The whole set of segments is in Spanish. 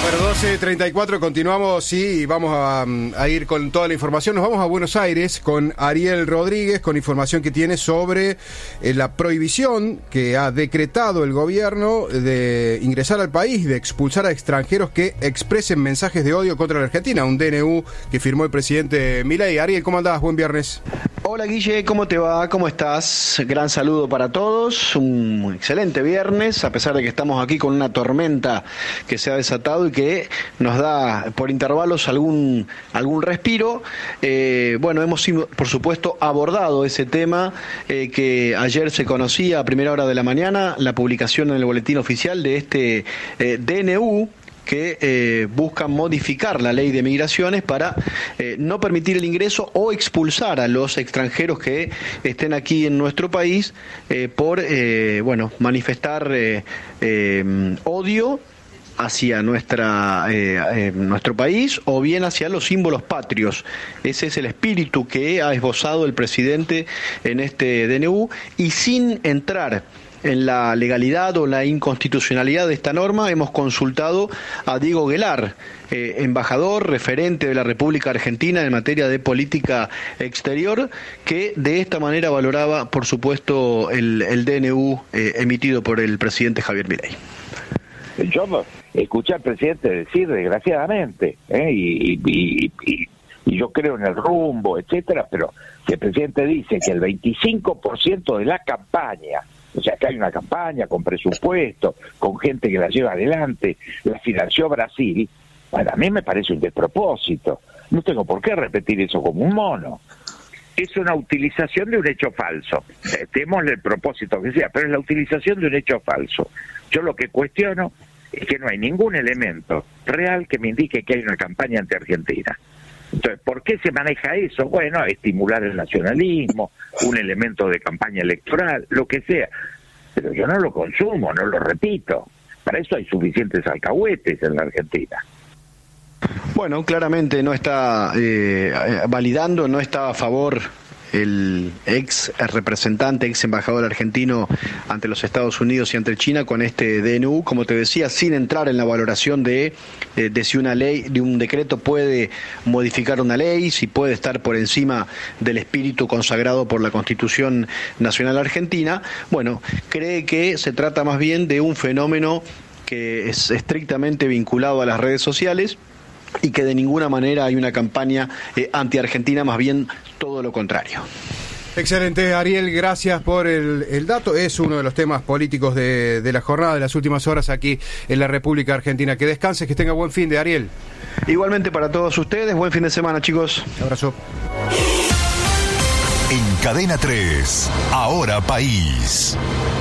Bueno, 12:34, continuamos y vamos a ir con toda la información. Nos vamos a Buenos Aires con Ariel Rodríguez, con información que tiene sobre la prohibición que ha decretado el gobierno de ingresar al país, de expulsar a extranjeros que expresen mensajes de odio contra la Argentina, un DNU que firmó el presidente Milei. Ariel, ¿cómo andás? Buen viernes. Hola Guille, ¿cómo te va? ¿Cómo estás? Gran saludo para todos, un excelente viernes, a pesar de que estamos aquí con una tormenta que se ha desatado y que nos da por intervalos algún respiro. Bueno, hemos por supuesto abordado ese tema que ayer se conocía a primera hora de la mañana, la publicación en el boletín oficial de este DNU, que busca modificar la ley de migraciones para no permitir el ingreso o expulsar a los extranjeros que estén aquí en nuestro país por manifestar odio hacia nuestro país o bien hacia los símbolos patrios. Ese es el espíritu que ha esbozado el presidente en este DNU, y sin entrar en la legalidad o la inconstitucionalidad de esta norma, hemos consultado a Diego Guelar, embajador, referente de la República Argentina en materia de política exterior, que de esta manera valoraba, por supuesto, el DNU emitido por el presidente Javier Milei. Yo escuché al presidente decir, desgraciadamente, y yo creo en el rumbo, etcétera, pero si el presidente dice que el 25% de la campaña, o sea, que hay una campaña con presupuesto, con gente que la lleva adelante, la financió Brasil, bueno, a mí me parece un despropósito. No tengo por qué repetir eso como un mono. Es una utilización de un hecho falso. Démosle el propósito que sea, pero es la utilización de un hecho falso. Yo lo que cuestiono es que no hay ningún elemento real que me indique que hay una campaña anti-Argentina. Entonces, ¿por qué se maneja eso? Bueno, estimular el nacionalismo, un elemento de campaña electoral, lo que sea. Pero yo no lo consumo, no lo repito. Para eso hay suficientes alcahuetes en la Argentina. Bueno, claramente no está validando, no está a favor el ex representante, ex embajador argentino ante los Estados Unidos y ante China con este DNU, como te decía, sin entrar en la valoración de si una ley, de un decreto puede modificar una ley, si puede estar por encima del espíritu consagrado por la Constitución Nacional Argentina. Bueno, cree que se trata más bien de un fenómeno que es estrictamente vinculado a las redes sociales y que de ninguna manera hay una campaña anti-argentina, más bien todo lo contrario. Excelente, Ariel, gracias por el dato. Es uno de los temas políticos de la jornada de las últimas horas aquí en la República Argentina. Que descanses, que tenga buen fin de, Ariel. Igualmente para todos ustedes, buen fin de semana, chicos. Un abrazo. En Cadena 3, Ahora País.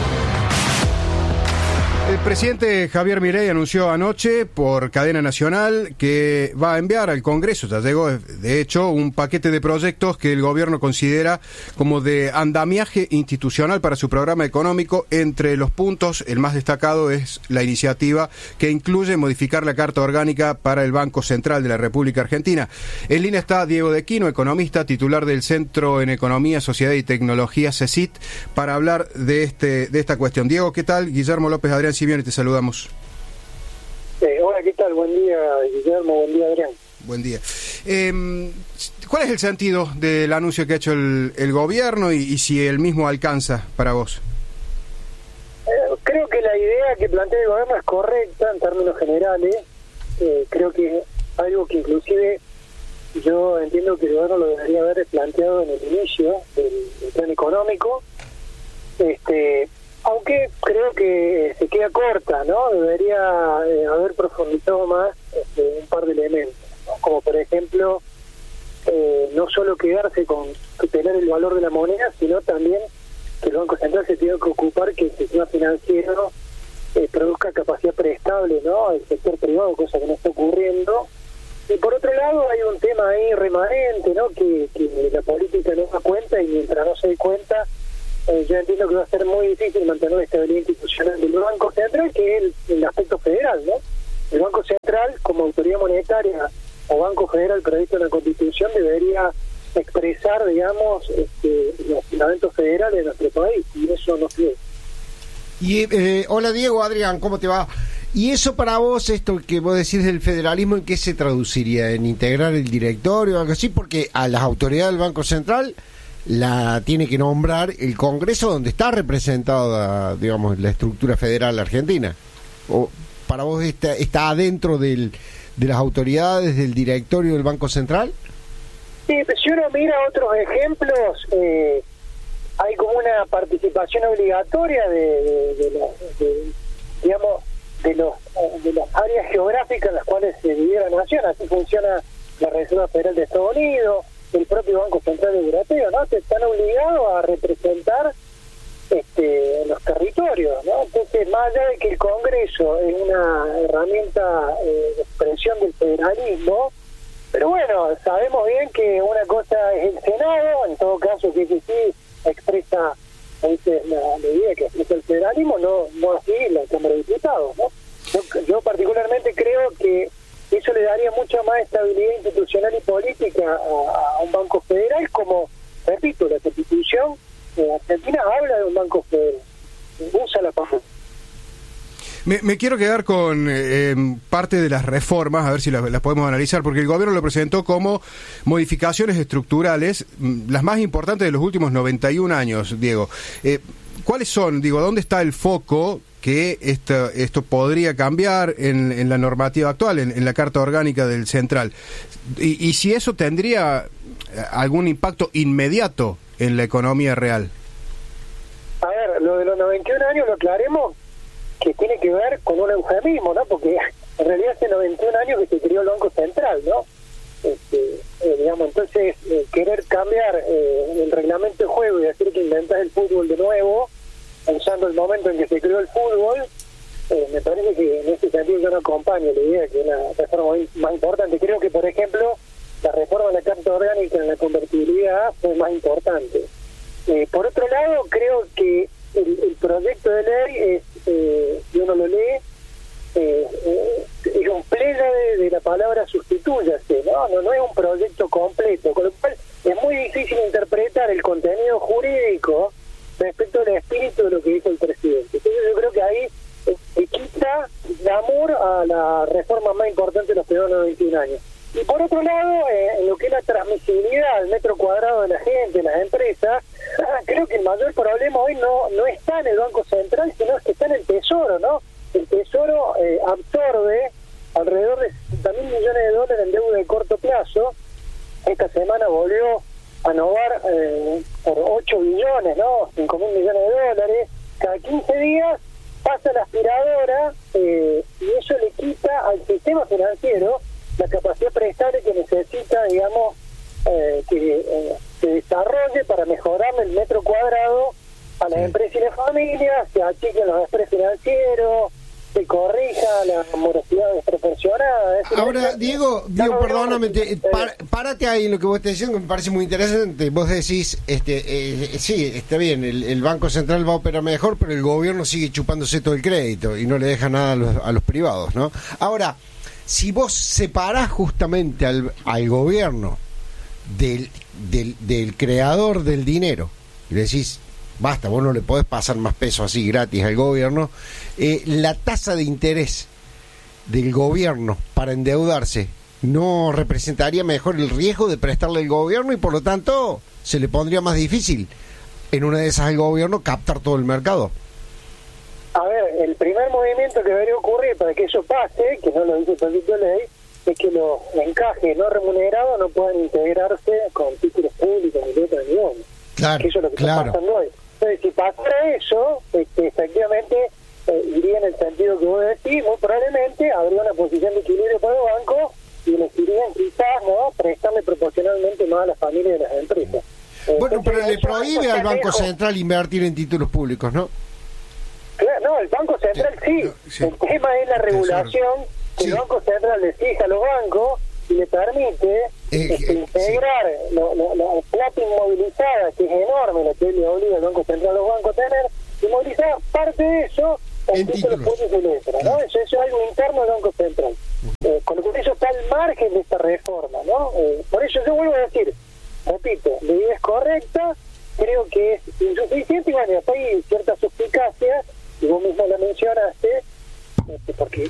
El presidente Javier Milei anunció anoche por cadena nacional que va a enviar al Congreso, ya llegó de hecho, un paquete de proyectos que el gobierno considera como de andamiaje institucional para su programa económico. Entre los puntos, el más destacado es la iniciativa que incluye modificar la Carta Orgánica para el Banco Central de la República Argentina. En línea está Diego De Quino, economista, titular del Centro en Economía, Sociedad y Tecnología, CECIT, para hablar de esta cuestión. Diego, ¿qué tal? Guillermo López Adrián Simeone, te saludamos. Hola, ¿qué tal? Buen día, Guillermo, buen día, Adrián. Buen día. ¿Cuál es el sentido del anuncio que ha hecho el gobierno y si el mismo alcanza para vos? Creo que la idea que plantea el gobierno es correcta en términos generales. Creo que algo que inclusive yo entiendo que el gobierno lo debería haber planteado en el inicio del plan económico. Aunque creo que se queda corta, ¿no? Debería haber profundizado más un par de elementos, ¿no? Como por ejemplo, no solo quedarse con tener el valor de la moneda, sino también que el Banco Central se tiene que ocupar que el sistema financiero produzca capacidad prestable, ¿no? El sector privado, cosa que no está ocurriendo. Y por otro lado hay un tema ahí remanente, ¿no? Que la política no da cuenta, y mientras no se dé cuenta, yo entiendo que va a ser muy difícil mantener la estabilidad institucional del Banco Central, que es el aspecto federal, ¿no? El Banco Central, como autoridad monetaria o Banco Federal previsto en la Constitución, debería expresar, digamos, los fundamentos federales de nuestro país, y eso no se ve. Y hola Diego, Adrián, ¿cómo te va? Y eso para vos, esto que vos decís del federalismo, ¿en qué se traduciría? ¿En integrar el directorio o algo así? Porque a las autoridades del Banco Central la tiene que nombrar el Congreso, donde está representada, digamos, la estructura federal argentina. ¿O para vos está adentro de las autoridades del directorio del Banco Central? Sí, pues si uno mira otros ejemplos, hay como una participación obligatoria de las áreas geográficas en las cuales se divide la nación. Así funciona la Reserva Federal de Estados Unidos, el propio Banco Central Europeo, ¿no? Están obligados a representar los territorios, ¿no? Entonces, más allá de que el Congreso es una herramienta de expresión del federalismo, pero bueno, sabemos bien que una cosa es el Senado, en todo caso que sí expresa la idea que expresa el federalismo, no así la Cámara de Diputados, ¿no? Yo particularmente creo que eso le daría mucha más estabilidad institucional y política a un banco federal, como, repito, la Constitución Argentina habla de un banco federal, usa la palabra. Me quiero quedar con parte de las reformas, a ver si las podemos analizar, porque el gobierno lo presentó como modificaciones estructurales, las más importantes de los últimos 91 años, Diego. ¿Cuáles son? Digo, ¿dónde está el foco que esto podría cambiar en la normativa actual, en la Carta Orgánica del Central? Y si eso tendría algún impacto inmediato en la economía real. A ver, lo de los 91 años lo aclaremos, que tiene que ver con un eufemismo, ¿no? Porque en realidad hace 91 años que se creó el Banco Central, ¿no? Entonces, querer cambiar el reglamento de juego y decir que inventás el fútbol de nuevo, pensando el momento en que se creó el fútbol, me parece que en ese sentido yo no acompaño la idea que es una reforma más importante. Creo que, por ejemplo, la reforma de la Carta Orgánica en la convertibilidad fue más importante. Por otro lado, creo que el proyecto de ley es, si uno lo lee, es un pléyade de la palabra sustitúyase, no es un proyecto completo, con lo cual es muy difícil interpretar el contenido jurídico respecto al espíritu de lo que dijo el presidente. Entonces yo creo que ahí se quita glamour a la reforma más importante de los primeros 91 años. Y por otro lado, en lo que es la transmisibilidad al metro cuadrado de la gente, de las empresas, creo que el mayor problema hoy no está en el Banco Central, sino que está en el Tesoro, ¿no? El Tesoro absorbe alrededor de $60.000 millones en deuda de corto plazo. Esta semana volvió a novar por 8 billones, ¿no? 5.000 millones de dólares. Cada 15 días pasa la aspiradora y eso le quita al sistema financiero la capacidad prestable que necesita, digamos, que se desarrolle para mejorar el metro cuadrado a las empresas y las familias, se achiquen los estrés financieros, se corrija la morosidad desproporcionada. Ahora, Diego, perdóname, párate ahí en lo que vos estás diciendo, que me parece muy interesante. Vos decís, sí, está bien, el Banco Central va a operar mejor, pero el gobierno sigue chupándose todo el crédito y no le deja nada a los privados, ¿no? Ahora, si vos separás justamente al gobierno del creador del dinero y le decís, basta, vos no le podés pasar más peso así gratis al gobierno, la tasa de interés del gobierno para endeudarse no representaría mejor el riesgo de prestarle al gobierno y por lo tanto se le pondría más difícil en una de esas al gobierno captar todo el mercado. A ver, el primer movimiento que debería ocurrir para que eso pase, que no lo dice el proyecto de ley, es que los encajes no remunerados no puedan integrarse con títulos públicos ni letras ni bonos. Claro, que eso es lo que está pasando hoy. Entonces, si pasara eso, efectivamente iría en el sentido que vos decís, muy probablemente habría una posición de equilibrio para los bancos y elegirían quizás, ¿no?, prestarle proporcionalmente más a las familias de las empresas. Bueno, pero le prohíbe al Banco Central invertir en títulos públicos, ¿no? Claro, no, el Banco Central sí. El tema es la regulación que el Banco Central le fija a los bancos y le permite integrar la plata inmovilizada, que es enorme, la que le obliga al Banco Central a los bancos a tener, y movilizar parte de eso en títulos públicos y letras, ¿no? Eso es algo interno del Banco Central. Con lo que eso está al margen de esta reforma, ¿no? Por eso yo vuelvo a decir, repito, la idea es correcta, creo que es insuficiente y bueno, hay ciertas suspicacias, y vos mismo la mencionaste, porque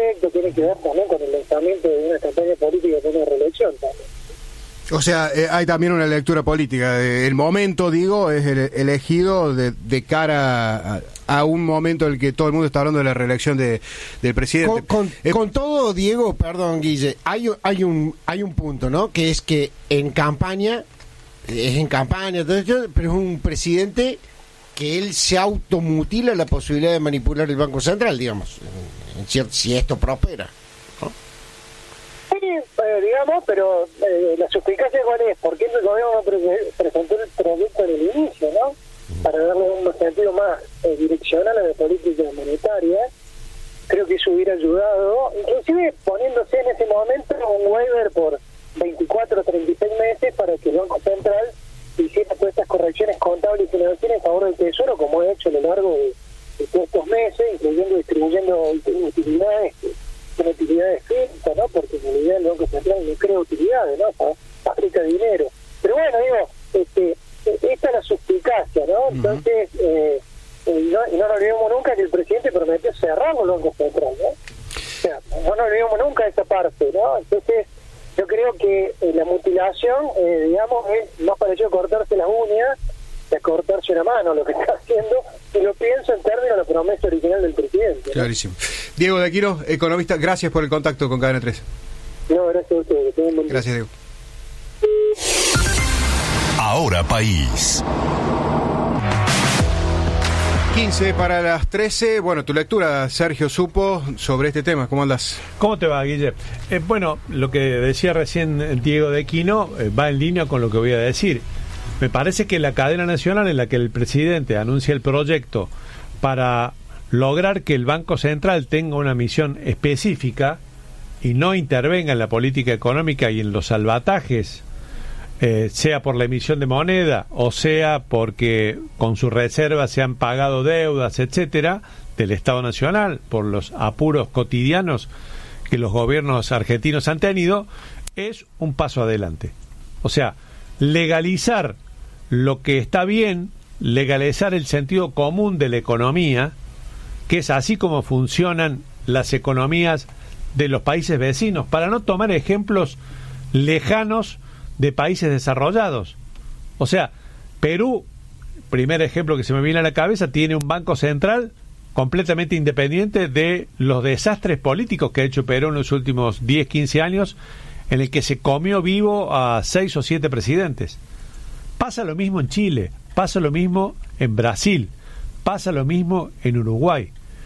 aspecto, tiene que ver también con el lanzamiento de una campaña política de una reelección también. O sea, hay también una lectura política. El momento, digo, es elegido de cara a un momento en el que todo el mundo está hablando de la reelección del presidente. Con todo, Diego, perdón, Guille, hay un punto, ¿no? Que es que en campaña, todo esto, pero es un presidente que él se automutila la posibilidad de manipular el Banco Central, digamos, si esto prospera. Sí, digamos, pero la suspicacia cuál es, ¿por qué el gobierno no presentó el proyecto en el inicio, no? Para darle un sentido más direccional a la política monetaria. Creo que eso hubiera ayudado, inclusive poniéndose en ese momento un waiver por 24 o 36 meses para que el Banco Central hiciera todas estas correcciones contables y financieras en favor del Tesoro, como ha hecho a lo largo de todos estos meses, incluyendo distribuyendo utilidades físicas, ¿no? Porque en realidad el Banco Central no crea utilidades, ¿no? Fabrica dinero. Pero bueno, digo, esta es la suspicacia, ¿no? Entonces, y no nos olvidemos nunca que el presidente prometió cerrar el Banco Central, ¿no? O sea, no nos olvidemos nunca esa parte, ¿no? Entonces, yo creo que la mutilación, digamos, es más parecido a cortarse las uñas que a cortarse una mano, lo que está haciendo, y lo pienso en términos de la promesa original del presidente, ¿no? Clarísimo. Diego de Aquino, economista, gracias por el contacto con Cadena 3. No, gracias a ustedes. Gracias, Diego. Ahora País. 15 para las 13. Bueno, tu lectura, Sergio Supo, sobre este tema. ¿Cómo andas? ¿Cómo te va, Guille? Bueno, lo que decía recién Diego de Aquino va en línea con lo que voy a decir. Me parece que la cadena nacional en la que el presidente anuncia el proyecto para lograr que el Banco Central tenga una misión específica y no intervenga en la política económica y en los salvatajes, sea por la emisión de moneda o sea porque con sus reservas se han pagado deudas, etcétera, del Estado Nacional por los apuros cotidianos que los gobiernos argentinos han tenido, es un paso adelante. O sea, legalizar lo que está bien, legalizar el sentido común de la economía, que es así como funcionan las economías de los países vecinos, para no tomar ejemplos lejanos de países desarrollados. O sea, Perú, primer ejemplo que se me viene a la cabeza, tiene un banco central completamente independiente de los desastres políticos que ha hecho Perú en los últimos 10, 15 años, en el que se comió vivo a 6 o 7 presidentes. Pasa lo mismo en Chile, pasa lo mismo en Brasil, pasa lo mismo en Uruguay.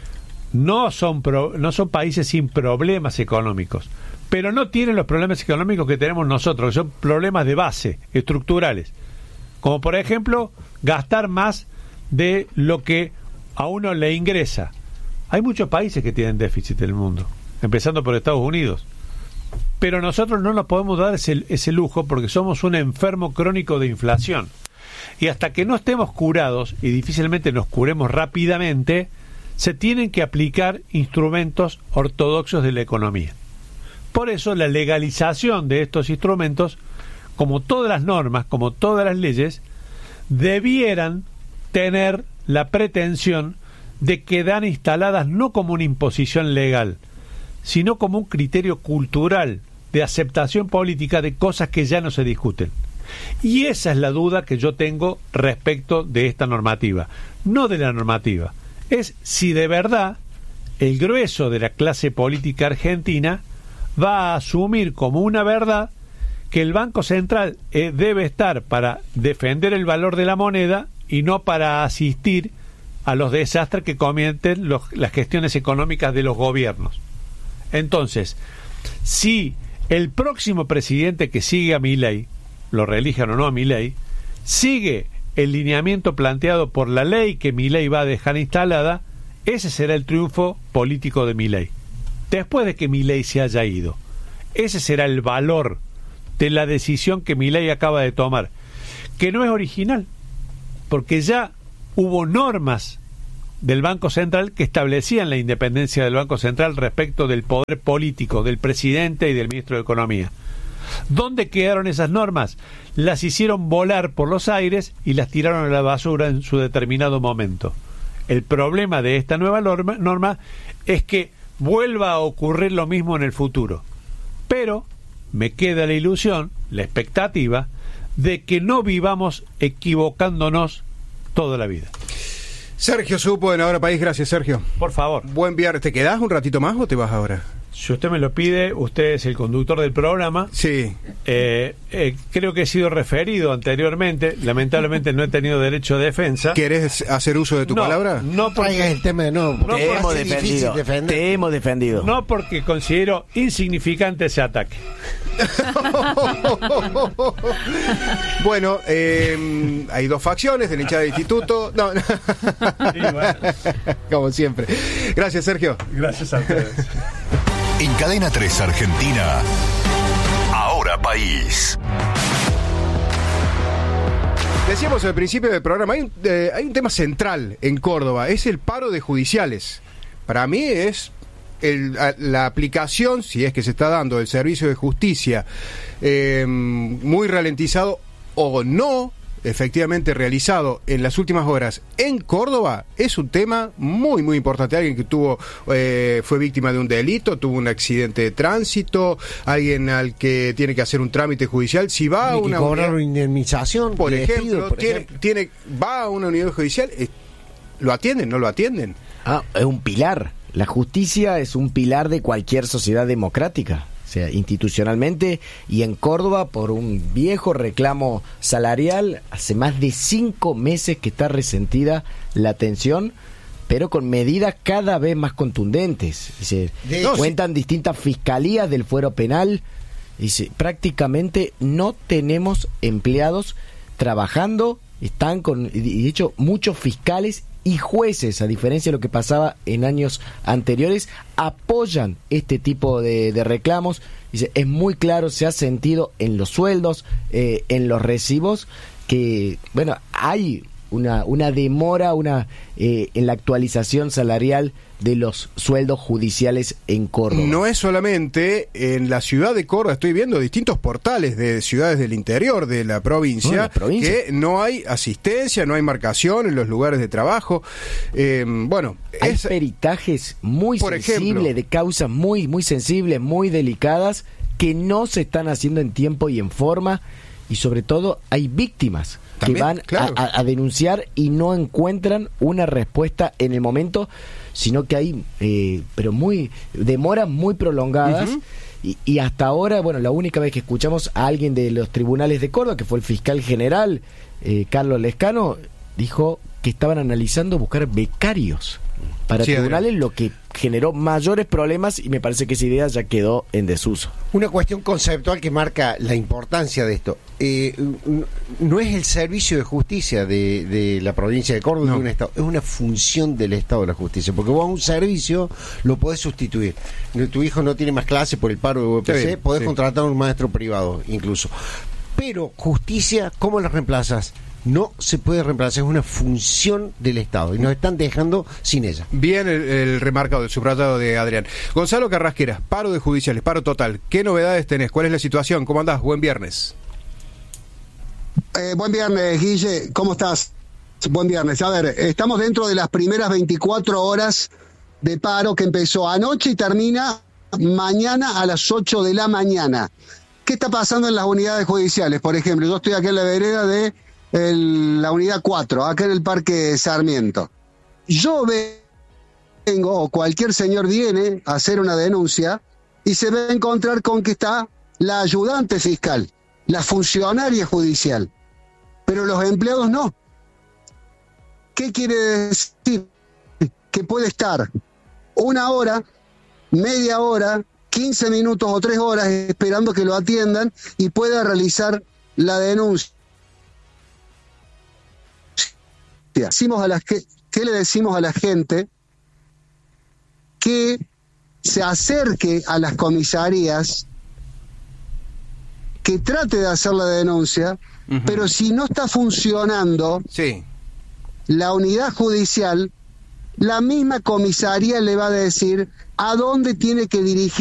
No son países sin problemas económicos, pero no tienen los problemas económicos que tenemos nosotros, que son problemas de base, estructurales. Como por ejemplo, gastar más de lo que a uno le ingresa. Hay muchos países que tienen déficit en el mundo, empezando por Estados Unidos. Pero nosotros no nos podemos dar ese lujo porque somos un enfermo crónico de inflación. Y hasta que no estemos curados, y difícilmente nos curemos rápidamente, se tienen que aplicar instrumentos ortodoxos de la economía. Por eso la legalización de estos instrumentos, como todas las normas, como todas las leyes, debieran tener la pretensión de quedar instaladas no como una imposición legal, sino como un criterio cultural de aceptación política de cosas que ya no se discuten. Y esa es la duda que yo tengo respecto de esta normativa, no de la normativa, es si de verdad el grueso de la clase política argentina va a asumir como una verdad que el Banco Central debe estar para defender el valor de la moneda y no para asistir a los desastres que cometen las gestiones económicas de los gobiernos. Entonces, si el próximo presidente que sigue a Milei, lo reelijan o no a Milei, sigue el lineamiento planteado por la ley que Milei va a dejar instalada, ese será el triunfo político de Milei. Después de que Milei se haya ido, ese será el valor de la decisión que Milei acaba de tomar, que no es original, porque ya hubo normas del Banco Central que establecían la independencia del Banco Central respecto del poder político del presidente y del ministro de Economía. ¿Dónde quedaron esas normas? Las hicieron volar por los aires y las tiraron a la basura en su determinado momento. El problema de esta nueva norma es que vuelva a ocurrir lo mismo en el futuro. Pero me queda la ilusión, la expectativa, de que no vivamos equivocándonos toda la vida. Sergio Supo en Ahora País, gracias Sergio. Por favor. Buen viernes. ¿Te quedás un ratito más o te vas ahora? Si usted me lo pide, usted es el conductor del programa. Sí. Creo que he sido referido anteriormente. Lamentablemente no he tenido derecho de defensa. ¿Querés hacer uso de tu palabra? No traigas el tema de nuevo. Te hemos defendido. Te hemos defendido. No, porque considero insignificante ese ataque. Bueno, hay dos facciones de la hinchada del instituto. No. Sí, bueno. Como siempre. Gracias, Sergio. Gracias a ustedes. En Cadena 3 Argentina, Ahora País. Decíamos al principio del programa, hay un tema central en Córdoba, es el paro de judiciales. Para mí es la aplicación, si es que se está dando, del servicio de justicia muy ralentizado o no efectivamente realizado en las últimas horas en Córdoba, es un tema muy muy importante. Alguien que fue víctima de un delito, tuvo un accidente de tránsito, alguien al que tiene que hacer un trámite judicial, si va a una cobrar una indemnización, por ejemplo, va a una unidad judicial, ¿lo atienden? ¿No lo atienden? Es un pilar. La justicia es un pilar de cualquier sociedad democrática. O sea, institucionalmente, y en Córdoba, por un viejo reclamo salarial, hace más de 5 meses que está resentida la atención, pero con medidas cada vez más contundentes. Cuentan distintas fiscalías del fuero penal. Dice, prácticamente no tenemos empleados trabajando, están de hecho, muchos fiscales y jueces, a diferencia de lo que pasaba en años anteriores, apoyan este tipo de reclamos. Dice, es muy claro, se ha sentido en los sueldos, en los recibos, que bueno, hay una demora en la actualización salarial de los sueldos judiciales en Córdoba. No es solamente en la ciudad de Córdoba, estoy viendo distintos portales de ciudades del interior de la provincia, que no hay asistencia, no hay marcación en los lugares de trabajo. Hay peritajes muy sensibles, de causas muy, muy sensibles, muy delicadas, que no se están haciendo en tiempo y en forma, y sobre todo hay víctimas que van a denunciar y no encuentran una respuesta en el momento, sino que hay demoras muy prolongadas. Y hasta ahora, bueno, la única vez que escuchamos a alguien de los tribunales de Córdoba, que fue el fiscal general Carlos Lescano, dijo que estaban analizando buscar becarios para tribunales, lo que generó mayores problemas, y me parece que esa idea ya quedó en desuso. Una cuestión conceptual que marca la importancia de esto. No es el servicio de justicia de la provincia de Córdoba, de un estado, es una función del Estado de la Justicia, porque vos a un servicio lo podés sustituir. Tu hijo no tiene más clase por el paro de UPC, podés contratar a un maestro privado incluso. Pero justicia, ¿cómo la reemplazas? No se puede reemplazar, es una función del Estado y nos están dejando sin ella. Bien el remarcado, el subrayado de Adrián. Gonzalo Carrasquera, paro de judiciales, paro total. ¿Qué novedades tenés? ¿Cuál es la situación? ¿Cómo andás? Buen viernes. Buen viernes, Guille. ¿Cómo estás? Buen viernes. A ver, estamos dentro de las primeras 24 horas de paro que empezó anoche y termina mañana a las 8 de la mañana. ¿Qué está pasando en las unidades judiciales? Por ejemplo, yo estoy aquí en la vereda de la unidad 4, acá en el Parque Sarmiento. Yo vengo, o cualquier señor viene a hacer una denuncia y se va a encontrar con que está la ayudante fiscal, la funcionaria judicial, pero los empleados no. ¿Qué quiere decir? Que puede estar 1 hora, media hora, 15 minutos o 3 horas esperando que lo atiendan y pueda realizar la denuncia. ¿Qué le decimos a la gente? Que se acerque a las comisarías, que trate de hacer la denuncia, pero si no está funcionando la unidad judicial, la misma comisaría le va a decir a dónde tiene que dirigir